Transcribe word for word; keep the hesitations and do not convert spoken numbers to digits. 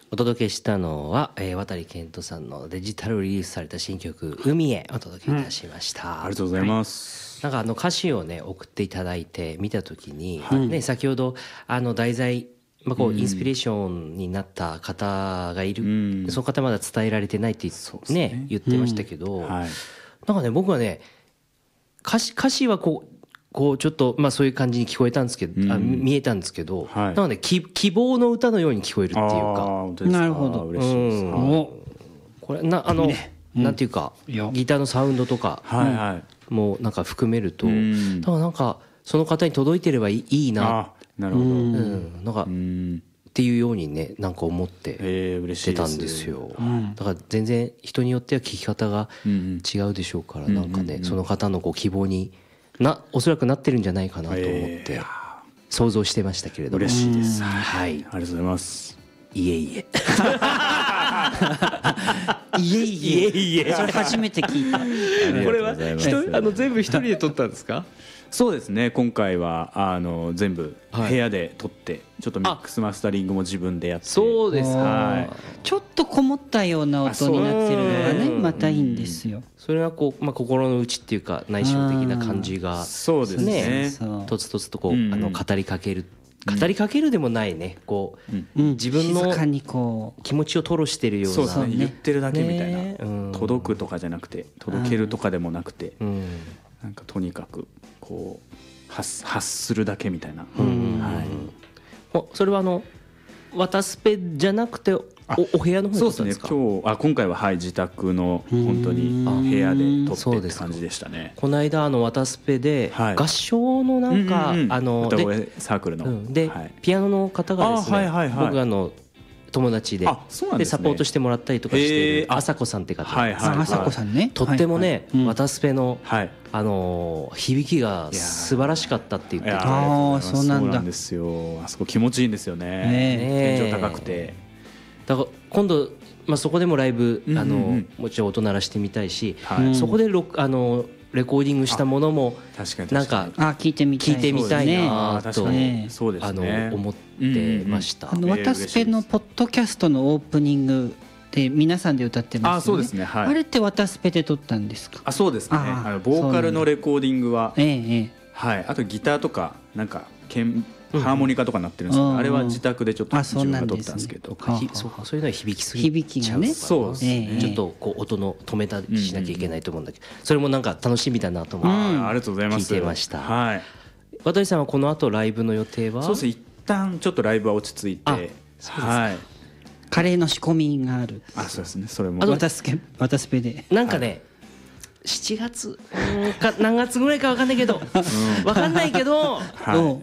お届けしたのは、えー、渡健人さんのデジタルリリースされた新曲「海へ」お届けいたしました、うん、 ありがとうございます、 はい、なんかあの歌詞をね送っていただいて見た時に、はいね、先ほどあの題材、まあ、こうインスピレーションになった方がいる、うん、その方まだ伝えられてないって、ねね、言ってましたけど、うんはい、なんかね僕はね歌詞、歌詞はこうこうちょっとまあそういう感じに聞こえたんですけど、うん、あ見えたんですけど、はい、なので希望の歌のように聞こえるっていうか。 なるほど、 嬉しいです、うん、 これなあの、ねうん、なんていうかギターのサウンドとかもなんか含めると、うん、だからなんかその方に届いてればいいな、 なるほど、うん、 なんかっていうようにねなんか思って出たんですよ。だから全然人によっては聞き方が違うでしょうから、なんかねその方のこう希望になおそらくなってるんじゃないかなと思って想像してましたけれども、 嬉しいです、 はい、 ありがとうございます。 いえいえいえいえいえ、それ初めて聞いた。 これはあの全部一人で撮ったんですか？ そうですね、今回はあの全部部屋で撮って、はい、ちょっとミックスマスタリングも自分でやって。 そうですか、はい、 ちょっとこもったような音になってるのがねまたいいんですよ。 それはこう、まあ、心の内っていうか内省的な感じが、 そうですね、 とつとつとこう、うん、あの語りかける語りかけるでもないね、こう、うん、自分の気持ちを吐露してるような、 そうですね、言ってるだけみたいな、ねうん、届くとかじゃなくて届けるとかでもなくて、うん、なんかとにかくこう 発, 発するだけみたいな、うんはい、 それはあの渡すペじゃなくて お, お部屋の方で撮ったんですか？ そうですね、今日あ今回ははい自宅の本当に部屋で撮ってって感じでしたね。 この間あの渡すペで合唱のなんか、はい、あの歌声サークルの、うん、 で、はい、ピアノの方がですね、はいはいはい、僕あの友達 で, で、ね、でサポートしてもらったりとかしてる朝子さんって方、 はいはいはい、朝子さんね、 とってもね、はいはい、渡すペの、はい、あのー、響きが素晴らしかったって言ってて、 ああそうなんだ、 そうなんですよ、あそこ気持ちいいんですよね、ね天井高くて、 だから今度、まあ、そこでもライブ、うんうんうん、あのもちろん音鳴らしてみたいし、はい、そこでロあのレコーディングしたものもなんか聞いてみたい、 聞いてみたいなと、 ね、あの思ってました。 あの渡すペのポッドキャストのオープニングで皆さんで歌ってますよね。あ、そうですね、はい、あれって渡すペで撮ったんですか？ あ、そうですね、あのボーカルのレコーディングは、 ええはい、あとギターとかなんか鍵ハーモニカとかなってるんですけど、うん、あれは自宅でちょっと自分が撮ったんですけど、 そういうのは響きすぎ響きがね、 そうですね、 ちょっとこう音の止めたりしなきゃいけないと思うんだけど、それもなんか楽しみだなと思って、うん、 ありがとうございます聞いてました。 はい、 渡さんはこの後ライブの予定は？ そうですね、一旦ちょっとライブは落ち着いて、はい、 カレーの仕込みがある。 あ、そうですね、それも渡すペ渡すペでなんかね、はいしちがつか何月ぐらいか分かんないけど、分かんないけど、はい、